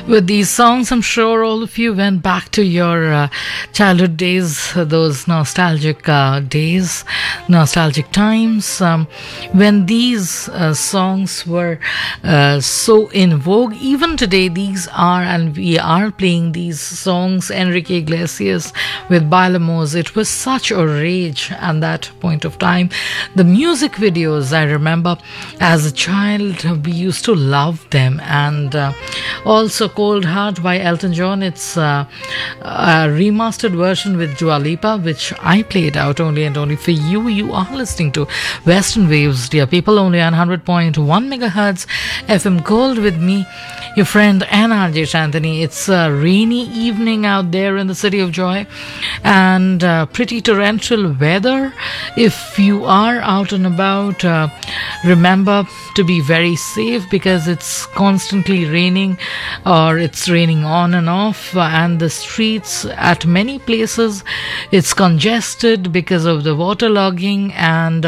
With these songs, I'm sure all of you went back to your childhood days, those nostalgic days, nostalgic times, when these songs were so in vogue. Even today, these are, and we are playing these songs, Enrique Iglesias with Bailamos. It was such a rage at that point of time. The music videos, I remember as a child, we used to love them. And also Cold Heart by Elton John. It's a remastered version with Dua Lipa, which I played out only and only for you. You are listening to Western Waves, dear people, only on 100.1 megahertz FM Gold with me, your friend and RJ Shanthani. It's a rainy evening out there in the City of Joy and pretty torrential weather. If you are out and about, remember to be very safe because it's constantly raining, or it's raining on and off, and the streets at many places it's congested because of the waterlogging, and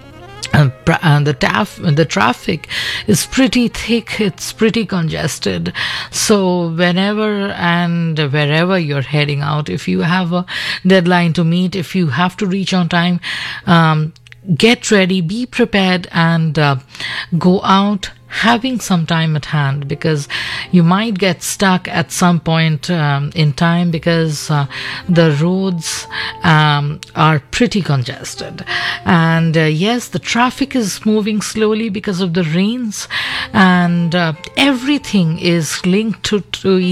the traffic is pretty thick, it's pretty congested. So whenever and wherever you're heading out, if you have a deadline to meet, if you have to reach on time, get ready, be prepared, and go out having some time at hand, because you might get stuck at some point in time because the roads are pretty congested. And yes, the traffic is moving slowly because of the rains, and everything is linked to